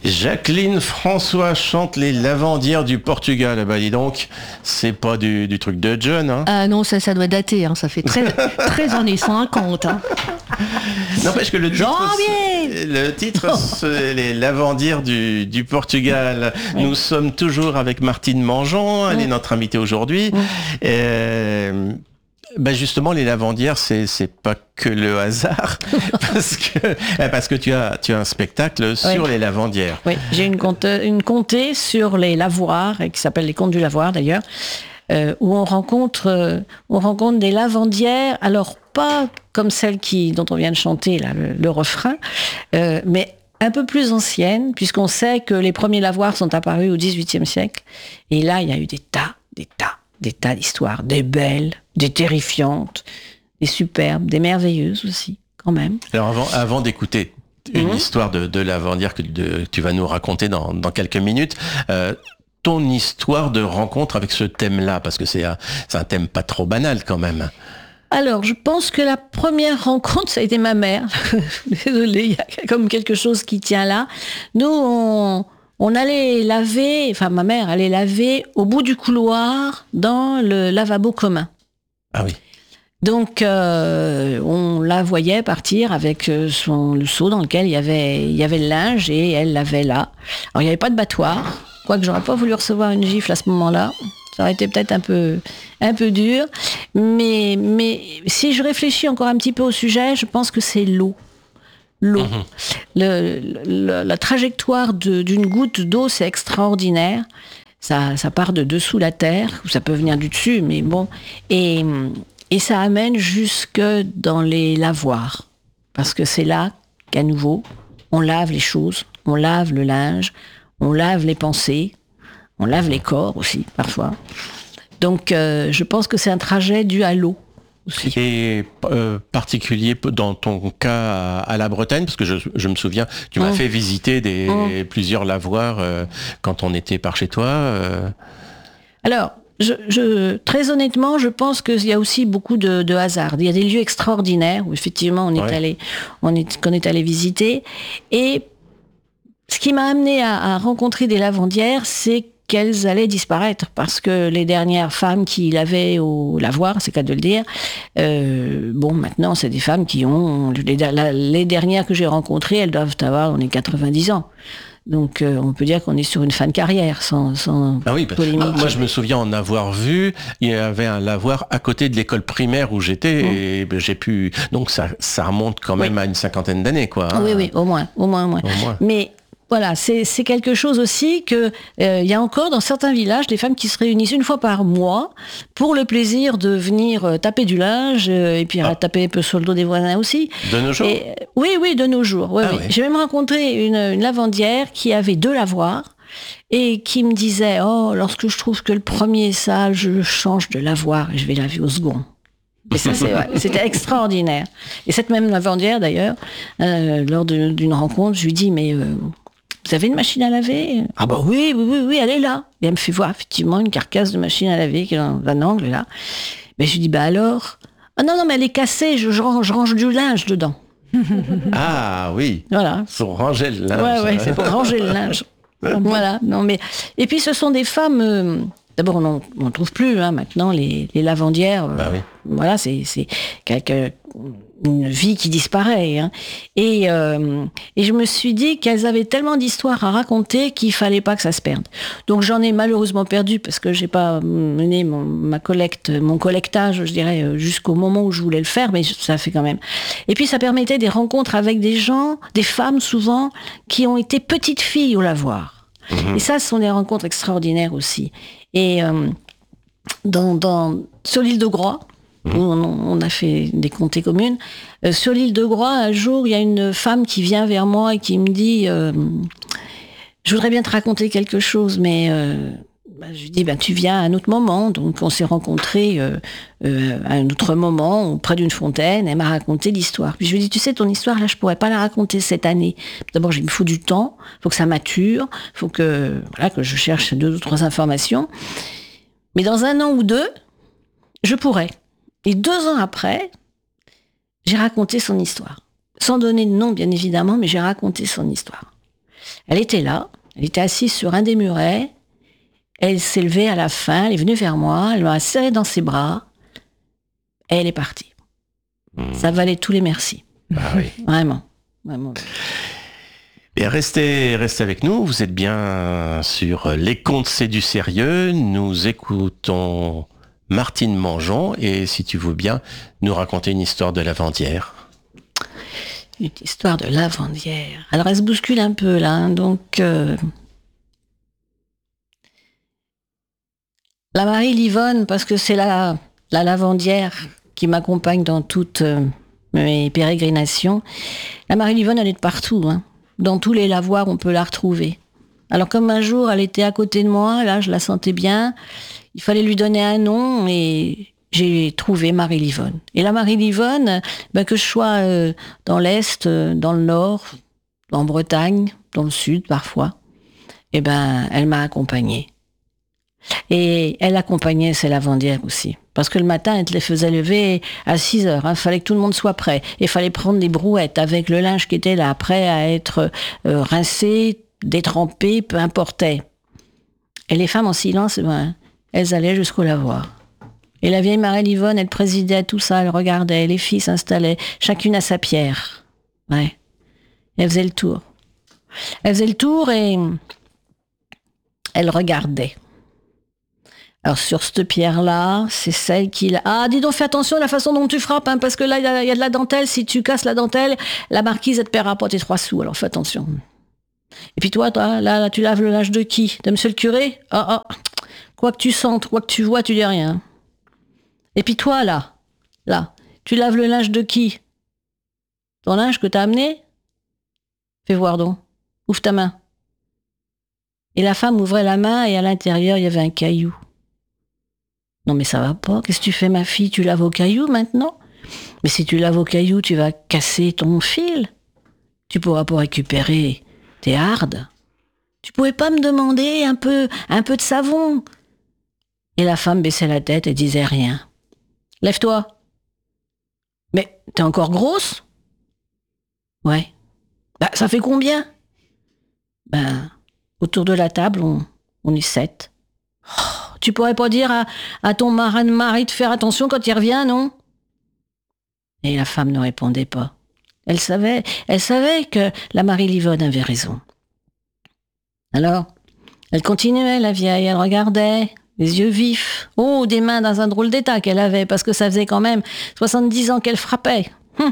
Jacqueline François chante les lavandières du Portugal. Ah bah dis donc, c'est pas du truc de John, hein. Ah non, ça doit dater, hein. Ça fait très années 50. Hein. N'empêche que le titre, c'est les lavandières du Portugal. Oui. Nous sommes toujours avec Martine Mangeon, elle est notre invitée aujourd'hui. Justement, les lavandières, c'est pas que le hasard, parce que tu as un spectacle sur les lavandières. Oui, j'ai une comté sur les lavoirs, qui s'appelle les Contes du Lavoir d'ailleurs, où on rencontre des lavandières, alors pas comme celle dont on vient de chanter là, le refrain, mais un peu plus ancienne, puisqu'on sait que les premiers lavoirs sont apparus au XVIIIe siècle, et là il y a eu des tas d'histoires, des belles, des terrifiantes, des superbes, des merveilleuses aussi, quand même. Alors avant d'écouter une histoire de lavandière que tu vas nous raconter dans quelques minutes, ton histoire de rencontre avec ce thème-là, parce que c'est un thème pas trop banal quand même. Alors, je pense que la première rencontre, ça a été ma mère. Désolée, il y a comme quelque chose qui tient là. Nous, on allait laver, enfin ma mère allait laver au bout du couloir dans le lavabo commun. Ah oui. Donc on la voyait partir avec le seau dans lequel il y avait le linge et elle lavait là. Alors il n'y avait pas de battoir, quoique j'aurais pas voulu recevoir une gifle à ce moment-là. Ça aurait été peut-être un peu dur. Mais si je réfléchis encore un petit peu au sujet, je pense que c'est l'eau. L'eau. La trajectoire d'une goutte d'eau, c'est extraordinaire. Ça part de dessous la terre, ou ça peut venir du dessus, mais bon. Et ça amène jusque dans les lavoirs. Parce que c'est là qu'à nouveau, on lave les choses, on lave le linge, on lave les pensées, on lave les corps aussi, parfois. Donc, je pense que c'est un trajet dû à l'eau. Aussi. Et particulier dans ton cas à la Bretagne, parce que je me souviens, tu m'as fait visiter plusieurs lavoirs quand on était par chez toi. Alors, très honnêtement, je pense qu'il y a aussi beaucoup de hasard. Il y a des lieux extraordinaires où effectivement qu'on est allé visiter. Et ce qui m'a amené à rencontrer des lavandières, c'est qu'elles allaient disparaître parce que les dernières femmes qui lavaient au lavoir, c'est qu'à de le dire, maintenant c'est des femmes qui ont les dernières que j'ai rencontrées, elles doivent avoir on est 90 ans. Donc on peut dire qu'on est sur une fin de carrière sans polémique. Moi je me souviens en avoir vu, il y avait un lavoir à côté de l'école primaire où j'étais et j'ai pu donc ça remonte quand même à une cinquantaine d'années quoi. Hein. Oui, au moins. Mais voilà, c'est quelque chose aussi que y a encore dans certains villages des femmes qui se réunissent une fois par mois pour le plaisir de venir taper du linge et puis taper un peu sur le dos des voisins aussi. De nos jours. Oui, de nos jours. Oui. J'ai même rencontré une lavandière qui avait 2 lavoirs et qui me disait lorsque je trouve que le premier est sale, je change de lavoir et je vais laver au second. Et ça, c'était extraordinaire. Et cette même lavandière, d'ailleurs, lors d'une rencontre, je lui dis mais vous avez une machine à laver ? Ah bah oui, elle est là. Et elle me fait voir effectivement une carcasse de machine à laver qui est dans un angle là. Mais je lui dis alors ? Ah non, mais elle est cassée, je range du linge dedans. Ah oui. Voilà. Pour ranger le linge. Ouais, c'est pour ranger le linge. Voilà. Non mais et puis ce sont des femmes. D'abord, on n'en trouve plus maintenant les lavandières. Oui. Voilà, c'est une vie qui disparaît. Hein. Et je me suis dit qu'elles avaient tellement d'histoires à raconter qu'il fallait pas que ça se perde. Donc j'en ai malheureusement perdu parce que j'ai pas mené mon collectage, je dirais, jusqu'au moment où je voulais le faire, mais ça fait quand même. Et puis ça permettait des rencontres avec des gens, des femmes souvent, qui ont été petites filles au lavoir. Et ça, ce sont des rencontres extraordinaires aussi. Et sur l'île de Groix, où on a fait des comtés communes, sur l'île de Groix, un jour, il y a une femme qui vient vers moi et qui me dit je voudrais bien te raconter quelque chose, mais je lui dis tu viens à un autre moment. Donc on s'est rencontrés à un autre moment auprès d'une fontaine. Elle m'a raconté l'histoire. Puis je lui dis tu sais, ton histoire là, je pourrais pas la raconter cette année. D'abord, il me faut du temps, il faut que ça mature, il faut que je cherche 2 ou 3 informations. Mais dans 1 an ou 2, je pourrais. Et 2 ans après, j'ai raconté son histoire. Sans donner de nom, bien évidemment, mais j'ai raconté son histoire. Elle était là, elle était assise sur un des murets, elle s'est levée à la fin, elle est venue vers moi, elle m'a serré dans ses bras, et elle est partie. Ça valait tous les merci. Ah oui. Vraiment, vraiment. Et restez avec nous, vous êtes bien sur Les Contes c'est du sérieux, nous écoutons Martine Mangeon et si tu veux bien nous raconter une histoire de lavandière. Une histoire de lavandière. Alors elle se bouscule un peu là, hein, donc la Marie Livonne, parce que c'est la lavandière qui m'accompagne dans toutes mes pérégrinations. La Marie Livonne, elle est de partout, hein. Dans tous les lavoirs, on peut la retrouver. Alors comme un jour, elle était à côté de moi, là, je la sentais bien, il fallait lui donner un nom et j'ai trouvé Marie Livonne. Et la Marie Livonne, que je sois dans l'Est, dans le Nord, en Bretagne, dans le Sud parfois, elle m'a accompagnée. Et elle accompagnait ses lavandières aussi. Parce que le matin, elle te les faisait lever à 6 heures. Il fallait que tout le monde soit prêt. Il fallait prendre des brouettes avec le linge qui était là, prêt à être rincé, détrempé, peu importait. Et les femmes en silence, elles allaient jusqu'au lavoir. Et la vieille Marie Livonne, elle présidait à tout ça, elle regardait, les filles s'installaient, chacune à sa pierre. Ouais. Et elle faisait le tour. Elle faisait le tour et elle regardait. Alors sur cette pierre-là, c'est celle qu'il... Ah, dis donc, fais attention à la façon dont tu frappes, hein, parce que là, il y a de la dentelle. Si tu casses la dentelle, la marquise, elle te paiera pas tes 3 sous, alors fais attention. Et puis toi, là, tu laves le linge de qui? De monsieur le curé? Quoi que tu sentes, quoi que tu vois, tu dis rien. Et puis toi, là, tu laves le linge de qui? Ton linge que t'as amené? Fais voir donc. Ouvre ta main. Et la femme ouvrait la main et à l'intérieur, il y avait un caillou. Non mais ça va pas, qu'est-ce que tu fais ma fille? Tu laves au caillou maintenant? Mais si tu laves au caillou, tu vas casser ton fil. Tu pourras pas récupérer tes hardes. Tu pouvais pas me demander un peu de savon? Et la femme baissait la tête et disait rien. Lève-toi. Mais t'es encore grosse? Ouais. Ça fait combien? Autour de la table, on est 7. Tu pourrais pas dire à ton mari de faire attention quand il revient, non? Et la femme ne répondait pas. Elle savait que la Marie Livonne avait raison. Alors, elle continuait, la vieille, elle regardait, les yeux vifs. Oh, des mains dans un drôle d'état qu'elle avait, parce que ça faisait quand même 70 ans qu'elle frappait.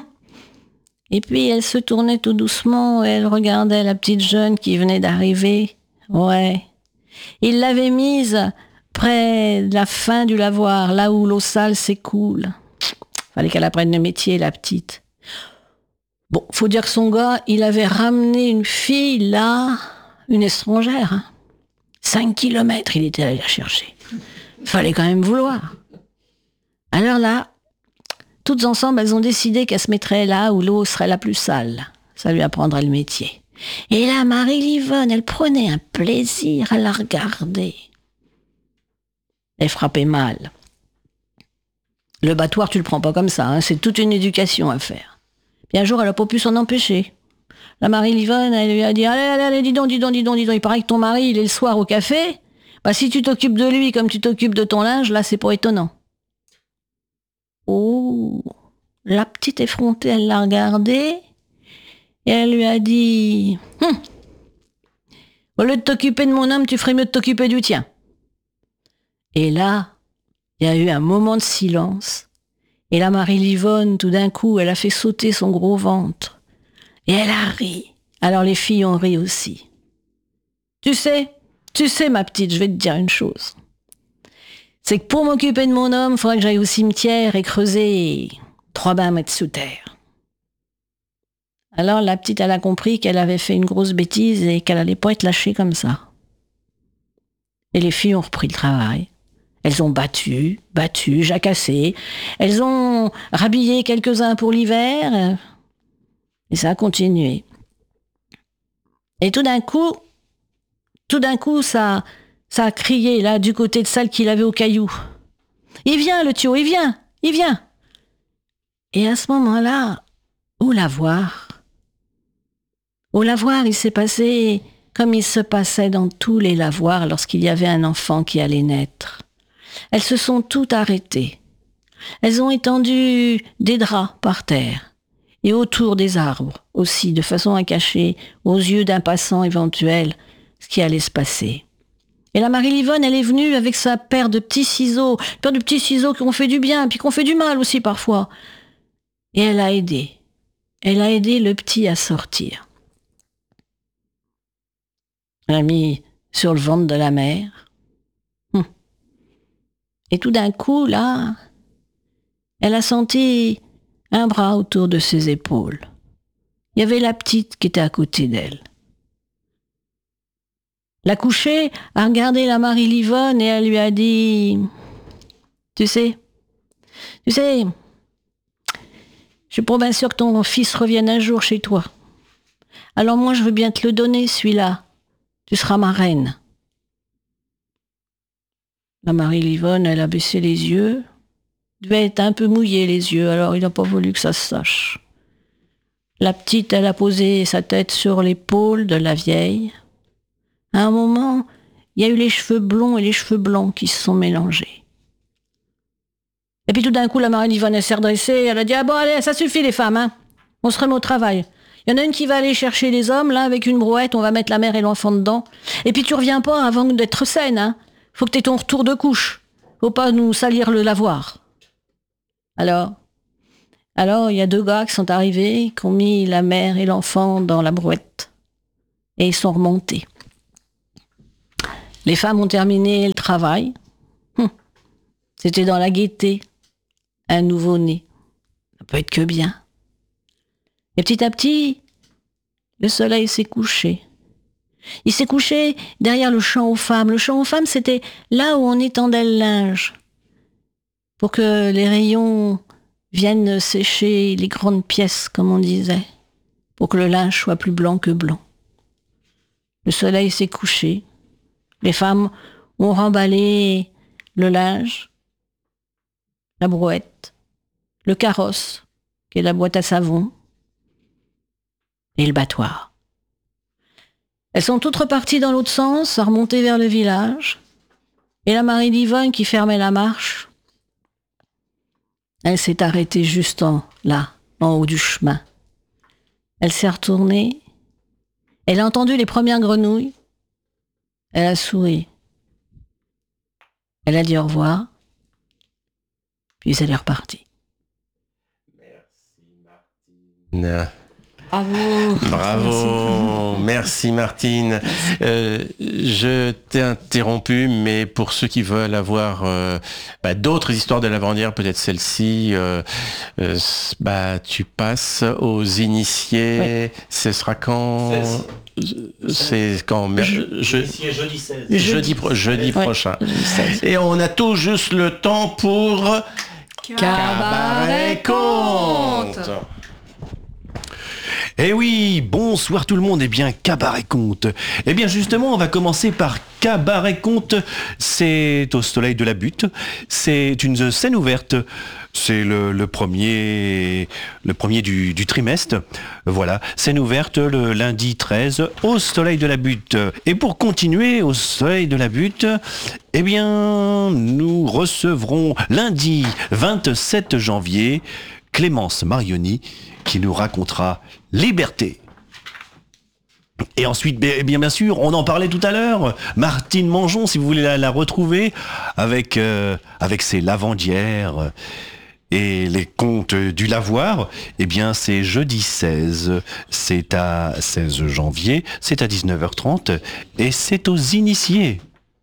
Et puis, elle se tournait tout doucement et elle regardait la petite jeune qui venait d'arriver. Ouais. Il l'avait mise près de la fin du lavoir, là où l'eau sale s'écoule. Fallait qu'elle apprenne le métier, la petite. Bon, faut dire que son gars, il avait ramené une fille, là, une étrangère. 5 kilomètres, il était allé la chercher. Fallait quand même vouloir. Alors là, toutes ensemble, elles ont décidé qu'elle se mettrait là où l'eau serait la plus sale. Ça lui apprendrait le métier. Et là, Marie Livonne, elle prenait un plaisir à la regarder. Elle frappait mal. Le battoir, tu le prends pas comme ça, hein, c'est toute une éducation à faire. Puis un jour, elle a pas pu s'en empêcher. La Marie Livonne, elle lui a dit, allez, dis donc, il paraît que ton mari, il est le soir au café. Si tu t'occupes de lui comme tu t'occupes de ton linge, là, c'est pas étonnant. Oh, la petite effrontée, elle l'a regardée et elle lui a dit, au lieu de t'occuper de mon homme, tu ferais mieux de t'occuper du tien. Et là, il y a eu un moment de silence. Et la Marie Livonne, tout d'un coup, elle a fait sauter son gros ventre. Et elle a ri. Alors les filles ont ri aussi. Tu sais, ma petite, je vais te dire une chose. C'est que pour m'occuper de mon homme, il faudrait que j'aille au cimetière et creuser 3 mètres sous terre. Alors la petite, elle a compris qu'elle avait fait une grosse bêtise et qu'elle allait pas être lâchée comme ça. Et les filles ont repris le travail. Elles ont battu, jacassé. Elles ont rhabillé quelques-uns pour l'hiver. Et ça a continué. Et tout d'un coup, ça a crié là du côté de celle qu'il avait au caillou. Il vient, le tuyau, il vient. Et à ce moment-là, où la voir? Au lavoir, il s'est passé comme il se passait dans tous les lavoirs lorsqu'il y avait un enfant qui allait naître. Elles se sont toutes arrêtées. Elles ont étendu des draps par terre et autour des arbres aussi, de façon à cacher aux yeux d'un passant éventuel ce qui allait se passer. Et la Marie-Livonne, elle est venue avec sa paire de petits ciseaux qui ont fait du bien, puis qui ont fait du mal aussi parfois. Et elle a aidé. Elle a aidé le petit à sortir. Elle l'a mis sur le ventre de la mère. Et tout d'un coup, là, elle a senti un bras autour de ses épaules. Il y avait la petite qui était à côté d'elle. La couchée a regardé la Marie-Livonne et elle lui a dit « Tu sais, je suis pas bien sûre que ton fils revienne un jour chez toi. Alors moi, je veux bien te le donner, celui-là. Tu seras ma reine. » La Marie-Livonne, elle a baissé les yeux. Devait être un peu mouillé les yeux, alors il n'a pas voulu que ça se sache. La petite, elle a posé sa tête sur l'épaule de la vieille. À un moment, il y a eu les cheveux blonds et les cheveux blancs qui se sont mélangés. Et puis tout d'un coup, la Marie-Livonne, elle s'est redressée, elle a dit « Ah bon, allez, ça suffit les femmes, hein. On se remet au travail. Il y en a une qui va aller chercher les hommes, là, avec une brouette, on va mettre la mère et l'enfant dedans. Et puis tu reviens pas avant d'être saine, hein. Faut que t'aies ton retour de couche. Faut pas nous salir le lavoir. » Alors, il y a 2 gars qui sont arrivés, qui ont mis la mère et l'enfant dans la brouette. Et ils sont remontés. Les femmes ont terminé le travail. C'était dans la gaieté. Un nouveau-né. Ça peut être que bien. Et petit à petit, le soleil s'est couché. Il s'est couché derrière le champ aux femmes. Le champ aux femmes, c'était là où on étendait le linge. Pour que les rayons viennent sécher les grandes pièces, comme on disait. Pour que le linge soit plus blanc que blanc. Le soleil s'est couché. Les femmes ont remballé le linge, la brouette, le carrosse, qui est la boîte à savon, et le battoir. Elles sont toutes reparties dans l'autre sens, à remonter vers le village, et la Marie-Livonne qui fermait la marche, elle s'est arrêtée juste là, en haut du chemin. Elle s'est retournée, elle a entendu les premières grenouilles, elle a souri. Elle a dit au revoir, puis elle est repartie. Martine. Bravo. Bravo, merci Martine. Je t'ai interrompu, mais pour ceux qui veulent avoir d'autres histoires de Lavandière, peut-être celle-ci, tu passes aux initiés. Oui. Ce sera quand? C'est quand? Jeudi 16. Jeudi prochain. Et on a tout juste le temps pour Cabaret Conte. Eh oui, bonsoir tout le monde, Cabaret Conte. Justement, on va commencer par Cabaret Conte, c'est au Soleil de la Butte, c'est une scène ouverte, c'est le premier du trimestre, voilà, scène ouverte le lundi 13 au Soleil de la Butte. Et pour continuer au Soleil de la Butte, nous recevrons lundi 27 janvier Clémence Marioni qui nous racontera Liberté. Et ensuite, bien sûr, on en parlait tout à l'heure, Martine Mangeon, si vous voulez la retrouver, avec ses lavandières et les contes du lavoir, c'est jeudi 16, c'est à 16 janvier, c'est à 19h30, et c'est aux initiés.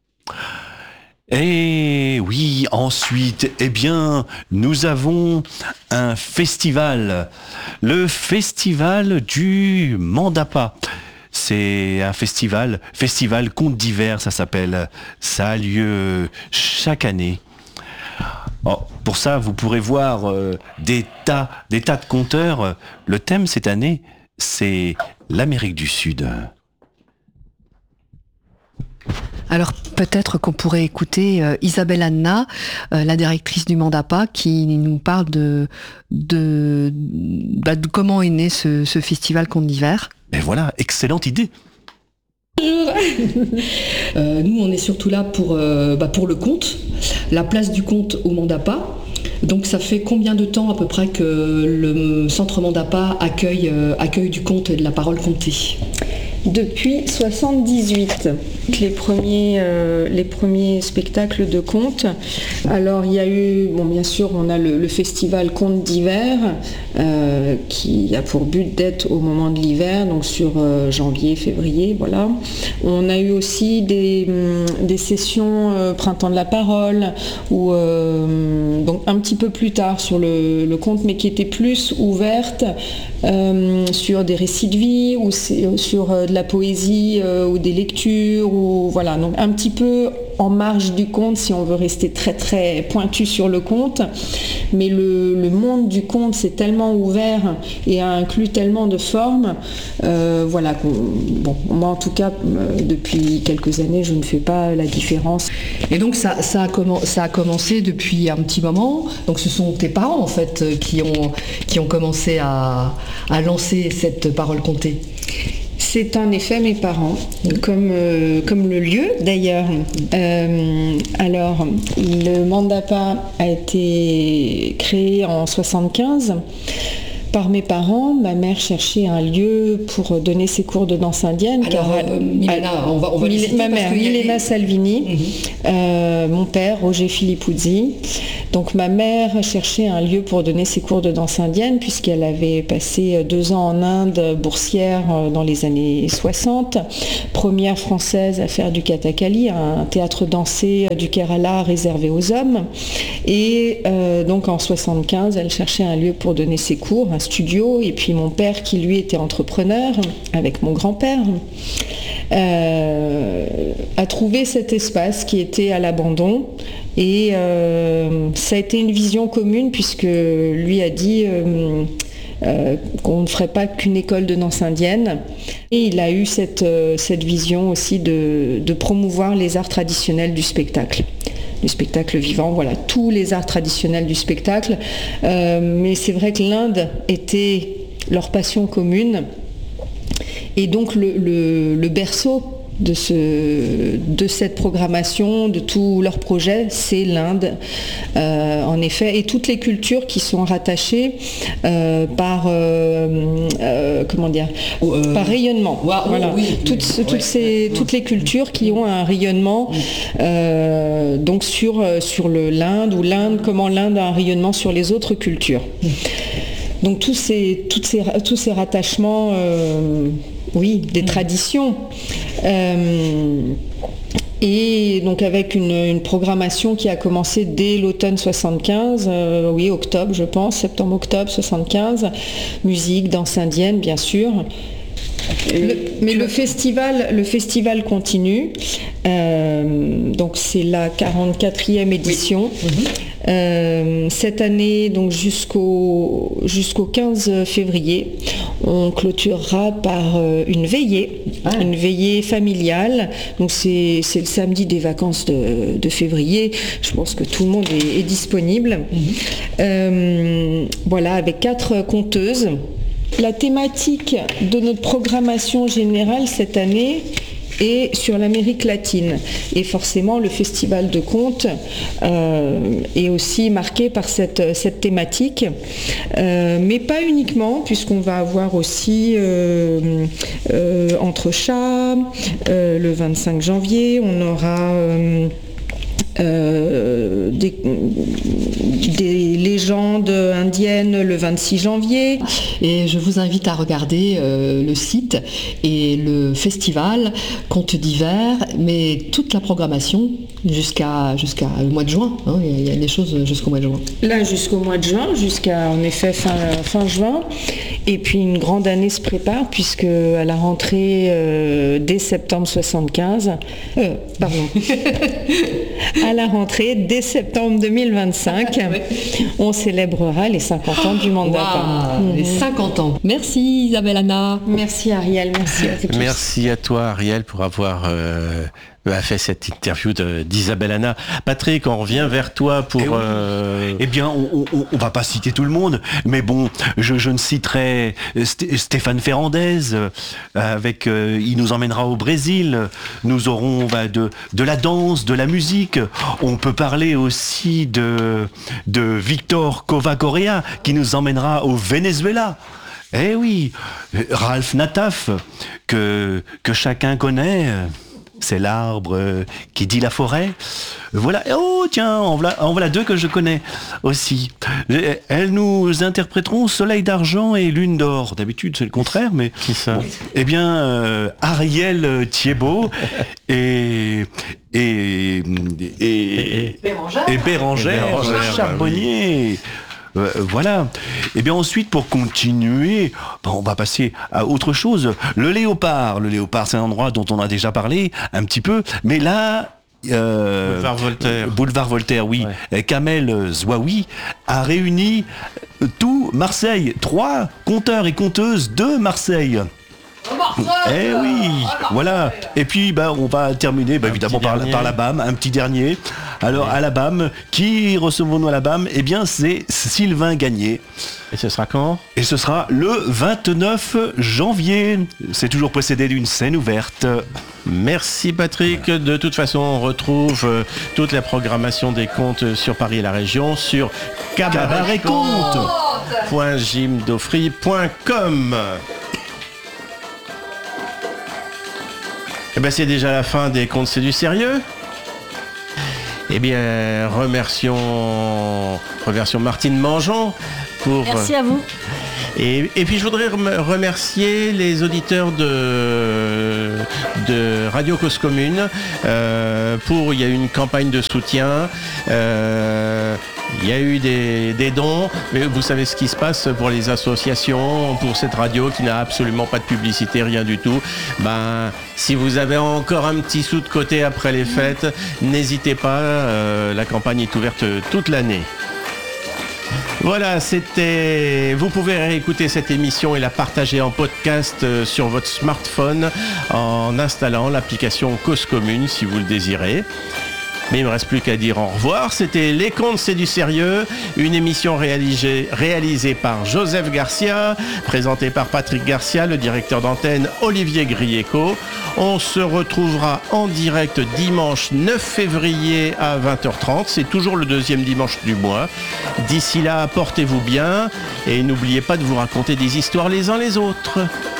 Et oui, ensuite, nous avons un festival, le festival du Mandapa. C'est un festival contes d'hiver, ça s'appelle. Ça a lieu chaque année. Pour ça, vous pourrez voir des tas de conteurs. Le thème cette année, c'est l'Amérique du Sud. Alors peut-être qu'on pourrait écouter Isabelle Anna, la directrice du Mandapa, qui nous parle de comment est né ce festival Contes d'hiver. Et voilà, excellente idée. Nous, on est surtout là pour le conte, la place du conte au Mandapa. Donc ça fait combien de temps à peu près que le centre Mandapa accueille du conte et de la parole contée ? Depuis 78, les premiers spectacles de contes. Alors il y a eu, bien sûr, on a le festival Contes d'hiver qui a pour but d'être au moment de l'hiver, donc sur janvier, février, voilà. On a eu aussi des sessions Printemps de la parole, ou donc un petit peu plus tard sur le conte, mais qui étaient plus ouvertes sur des récits de vie ou sur de la poésie ou des lectures, ou voilà, donc un petit peu en marge du conte si on veut rester très très pointu sur le conte, mais le monde du conte c'est tellement ouvert et a inclus tellement de formes, voilà, moi en tout cas depuis quelques années je ne fais pas la différence. Et donc ça a commencé depuis un petit moment, donc ce sont tes parents en fait qui ont commencé à lancer cette parole contée. C'est en effet mes parents, comme le lieu d'ailleurs. Alors, le Mandapa a été créé en 1975 par mes parents. Ma mère cherchait un lieu pour donner ses cours de danse indienne. Alors, Milena, on va ma mère, Milena Salvini, mon père, Roger Filippuzzi. Donc ma mère cherchait un lieu pour donner ses cours de danse indienne, puisqu'elle avait passé 2 ans en Inde, boursière dans les années 60, première française à faire du Kathakali, un théâtre dansé du Kerala réservé aux hommes. Et donc en 75, elle cherchait un lieu pour donner ses cours, un studio, et puis mon père qui lui était entrepreneur avec mon grand-père a trouvé cet espace qui était à l'abandon, et ça a été une vision commune puisque lui a dit qu'on ne ferait pas qu'une école de danse indienne, et il a eu cette vision aussi de promouvoir les arts traditionnels du spectacle vivant, voilà, tous les arts traditionnels du spectacle, mais c'est vrai que l'Inde était leur passion commune, et donc le berceau de cette programmation, de tous leurs projets, c'est l'Inde, en effet, et toutes les cultures qui sont rattachées par par rayonnement. Voilà. Oui, toutes les cultures qui ont un rayonnement donc sur l'Inde, ou comment l'Inde a un rayonnement sur les autres cultures. Donc tous ces rattachements, des traditions. Et donc avec une programmation qui a commencé dès l'automne 75, octobre je pense, septembre-octobre 75, musique, danse indienne bien sûr. Mais le festival continue, donc c'est la 44e édition. Cette année, donc jusqu'au 15 février, on clôturera par une veillée familiale. Donc c'est le samedi des vacances de février. Je pense que tout le monde est disponible. Voilà, avec 4 conteuses. La thématique de notre programmation générale cette année est sur l'Amérique latine. Et forcément, le festival de contes est aussi marqué par cette thématique. Mais pas uniquement, puisqu'on va avoir aussi Entre chats, le 25 janvier, on aura... des légendes indiennes le 26 janvier. Et je vous invite à regarder le site et le festival Contes d'hiver, mais toute la programmation jusqu'à le mois de juin. Il y a des choses jusqu'au mois de juin. Là, jusqu'au mois de juin, jusqu'à en effet fin juin. Et puis une grande année se prépare, puisque à la rentrée dès septembre 75, à la rentrée dès septembre 2025, on célébrera les 50 ans du Mandapa. Les 50 ans. Merci Isabelle Anna. Merci Ariel, merci à vous tous. Merci à toi Ariel pour avoir a fait cette interview d'Isabelle Hanna. Patrick, on revient vers toi pour... Eh bien, on va pas citer tout le monde, mais bon, je ne citerai Stéphane Ferrandez, il nous emmènera au Brésil. Nous aurons de la danse, de la musique. On peut parler aussi de Victor Covacorea, qui nous emmènera au Venezuela. Eh oui, Ralph Nataf, que chacun connaît, c'est l'arbre qui dit la forêt. Voilà, oh tiens, en voilà deux que je connais aussi. Elles nous interpréteront Soleil d'argent et Lune d'or. D'habitude, c'est le contraire, mais... Qui ça ? Eh bien, Ariel Thiebaud et Bérangère Charbonnier. Voilà. Et bien ensuite, pour continuer, on va passer à autre chose. Le léopard, c'est un endroit dont on a déjà parlé un petit peu, mais là... Boulevard Voltaire, oui. Ouais. Kamel Zouaoui a réuni tout Marseille, 3 conteurs et conteuses de Marseille. Eh oui, voilà. Et puis on va terminer évidemment par la BAM, un petit dernier. Alors à la BAM, qui recevons-nous à la BAM ? Eh bien c'est Sylvain Gagné. Et ce sera quand ? Et ce sera le 29 janvier. C'est toujours précédé d'une scène ouverte. Merci Patrick. Voilà. De toute façon, on retrouve toute la programmation des contes sur Paris et la région sur cabaretconte.jimdofry.com. Eh bien, c'est déjà la fin des contes, c'est du sérieux. Eh bien, remercions Martine Mangeon pour... Merci à vous. Et puis, je voudrais remercier les auditeurs de Radio Cause Commune il y a eu une campagne de soutien. Il y a eu des dons, mais vous savez ce qui se passe pour les associations, pour cette radio qui n'a absolument pas de publicité, rien du tout. Si vous avez encore un petit sou de côté après les fêtes, n'hésitez pas, la campagne est ouverte toute l'année. Voilà, vous pouvez réécouter cette émission et la partager en podcast sur votre smartphone en installant l'application Cause Commune si vous le désirez. Mais il ne me reste plus qu'à dire au revoir. C'était Les Contes, c'est du sérieux, une émission réalisée par Joseph Garcia, présentée par Patrick Garcia, le directeur d'antenne Olivier Grieco. On se retrouvera en direct dimanche 9 février à 20h30. C'est toujours le deuxième dimanche du mois. D'ici là, portez-vous bien et n'oubliez pas de vous raconter des histoires les uns les autres.